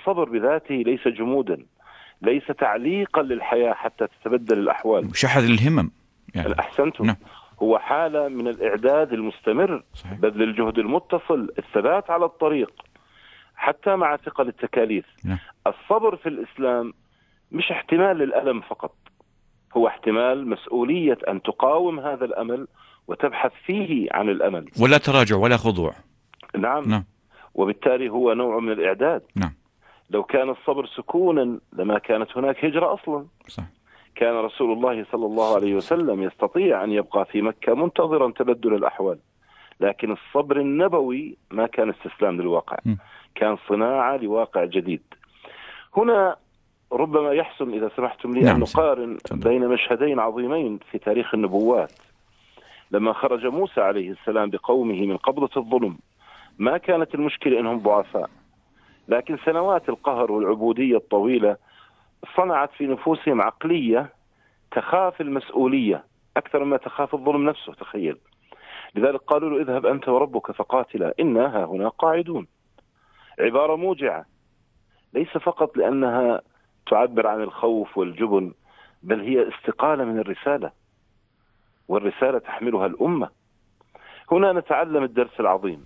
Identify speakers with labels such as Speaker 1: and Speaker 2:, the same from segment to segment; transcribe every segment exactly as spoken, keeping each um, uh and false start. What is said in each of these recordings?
Speaker 1: الصبر بذاته ليس جمودا، ليس تعليقا للحياة حتى تتبدل الأحوال،
Speaker 2: شحذ الهمم يعني.
Speaker 1: أحسنتم.
Speaker 2: نعم.
Speaker 1: هو حالة من الإعداد المستمر،
Speaker 2: صحيح.
Speaker 1: بذل الجهد المتصل، الثبات على الطريق حتى مع ثقل التكاليف.
Speaker 2: نعم.
Speaker 1: الصبر في الإسلام مش احتمال للألم فقط، هو احتمال مسؤولية أن تقاوم هذا الأمل وتبحث فيه عن الأمل،
Speaker 2: ولا تراجع ولا خضوع.
Speaker 1: نعم.
Speaker 2: نعم.
Speaker 1: وبالتالي هو نوع من الإعداد.
Speaker 2: نعم.
Speaker 1: لو كان الصبر سكونا لما كانت هناك هجرة أصلا.
Speaker 2: صح.
Speaker 1: كان رسول الله صلى الله عليه وسلم يستطيع أن يبقى في مكة منتظرا تبدل الأحوال، لكن الصبر النبوي ما كان استسلام للواقع،
Speaker 2: م.
Speaker 1: كان صناعة لواقع جديد. هنا ربما يحسن إذا سمحتم لي
Speaker 2: نعم.
Speaker 1: أن نقارن
Speaker 2: تفضل.
Speaker 1: بين مشهدين عظيمين في تاريخ النبوات. لما خرج موسى عليه السلام بقومه من قبضة الظلم، ما كانت المشكلة أنهم ضعفاء، لكن سنوات القهر والعبودية الطويلة صنعت في نفوسهم عقلية تخاف المسؤولية أكثر مما تخاف الظلم نفسه. تخيل. لذلك قالوا له اذهب أنت وربك فقاتلا إنا ها هنا قاعدون. عبارة موجعة، ليس فقط لأنها تعبر عن الخوف والجبن، بل هي استقالة من الرسالة، والرسالة تحملها الأمة. هنا نتعلم الدرس العظيم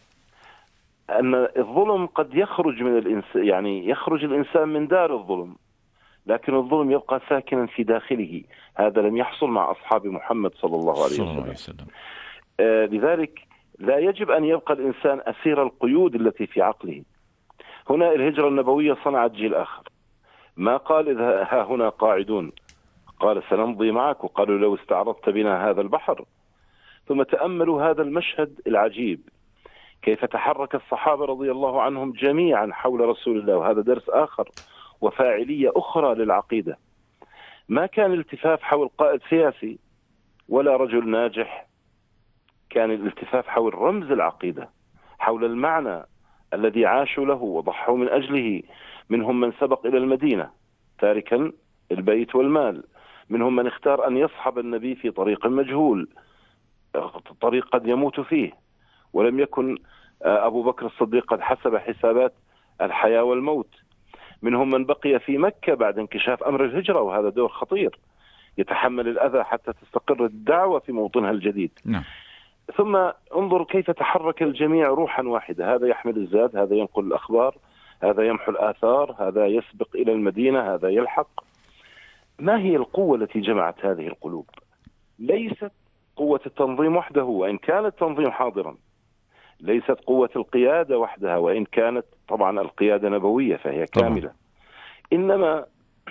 Speaker 1: أن الظلم قد يخرج من الإنسان، يعني يخرج الإنسان من دار الظلم، لكن الظلم يبقى ساكنا في داخله. هذا لم يحصل مع أصحاب محمد صلى الله عليه وسلم. وسلم. آه لذلك لا يجب أن يبقى الإنسان أسير القيود التي في عقله. هنا الهجرة النبوية صنعت جيل آخر، ما قال إذا ها هنا قاعدون، قال سنمضي معك، وقالوا لو استعرضت بنا هذا البحر. ثم تأملوا هذا المشهد العجيب، كيف تحرك الصحابة رضي الله عنهم جميعا حول رسول الله. وهذا درس آخر وفاعلية أخرى للعقيدة. ما كان الالتفاف حول قائد سياسي ولا رجل ناجح، كان الالتفاف حول رمز العقيدة، حول المعنى الذي عاشوا له وضحوا من أجله. منهم من سبق إلى المدينة تاركا البيت والمال، منهم من اختار أن يصحب النبي في طريق مجهول، طريق قد يموت فيه، ولم يكن أبو بكر الصديق قد حسب حسابات الحياة والموت. منهم من بقي في مكة بعد انكشاف أمر الهجرة، وهذا دور خطير، يتحمل الأذى حتى تستقر الدعوة في موطنها الجديد.
Speaker 2: نعم.
Speaker 1: ثم انظر كيف تحرك الجميع روحا واحدة، هذا يحمل الزاد، هذا ينقل الأخبار، هذا يمحو الآثار، هذا يسبق إلى المدينة، هذا يلحق. ما هي القوة التي جمعت هذه القلوب؟ ليست قوة التنظيم وحده وإن كان التنظيم حاضرا، ليست قوة القيادة وحدها وإن كانت طبعا القيادة نبوية فهي كاملة، إنما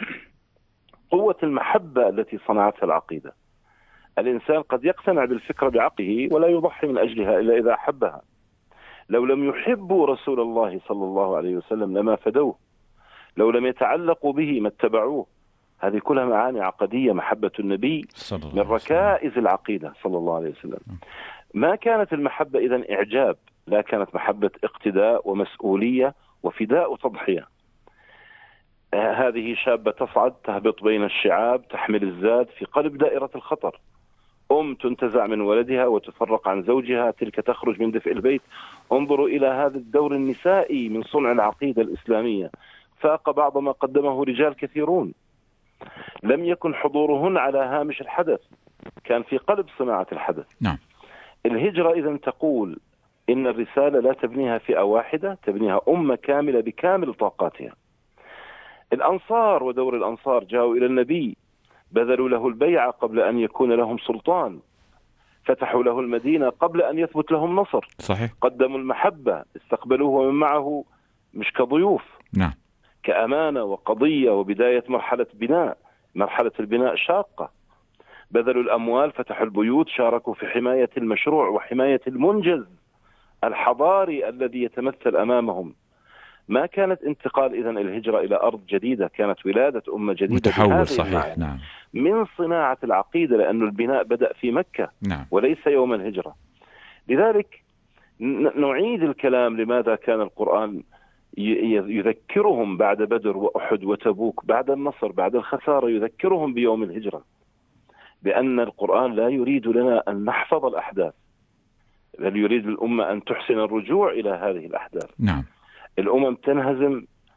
Speaker 1: قوة المحبة التي صنعتها العقيدة. الإنسان قد يقتنع بالفكرة بعقله ولا يضحي من أجلها إلا إذا أحبها. لو لم يحبوا رسول الله صلى الله عليه وسلم لما فدوه، لو لم يتعلقوا به ما اتبعوه. هذه كلها معاني عقدية. محبة النبي من ركائز العقيدة صلى الله عليه وسلم. ما كانت المحبة إذن إعجاب، لا، كانت محبة اقتداء ومسؤولية وفداء وتضحية. هذه شابة تصعد تهبط بين الشعاب، تحمل الزاد في قلب دائرة الخطر. أم تنتزع من ولدها وتفرق عن زوجها، تلك تخرج من دفء البيت. انظروا إلى هذا الدور النسائي من صنع العقيدة الإسلامية، فاق بعض ما قدمه رجال كثيرون. لم يكن حضورهن على هامش الحدث، كان في قلب صناعة الحدث.
Speaker 2: نعم.
Speaker 1: الهجرة إذن تقول إن الرسالة لا تبنيها فئة واحدة، تبنيها أمة كاملة بكامل طاقاتها. الأنصار ودور الأنصار جاءوا إلى النبي، بذلوا له البيعة قبل أن يكون لهم سلطان، فتحوا له المدينة قبل أن يثبت لهم نصر.
Speaker 2: صحيح.
Speaker 1: قدموا المحبة، استقبلوه ومن معه مش كضيوف،
Speaker 2: نعم،
Speaker 1: كأمانة وقضية وبداية مرحلة بناء. مرحلة البناء شاقة. بذلوا الأموال، فتحوا البيوت، شاركوا في حماية المشروع وحماية المنجز الحضاري الذي يتمثل أمامهم. ما كانت انتقال إذن الهجرة إلى أرض جديدة، كانت ولادة أمة جديدة.
Speaker 2: متحول. صحيح. نعم.
Speaker 1: من صناعة العقيدة، لأن البناء بدأ في مكة.
Speaker 2: نعم.
Speaker 1: وليس يوم الهجرة. لذلك نعيد الكلام، لماذا كان القرآن يذكرهم بعد بدر وأحد وتبوك، بعد النصر، بعد الخسارة، يذكرهم بيوم الهجرة؟ بأن القرآن لا يريد لنا أن نحفظ الأحداث، بل يريد الأمة أن تحسن الرجوع إلى هذه الأحداث.
Speaker 2: نعم.
Speaker 1: الأمم تنهزم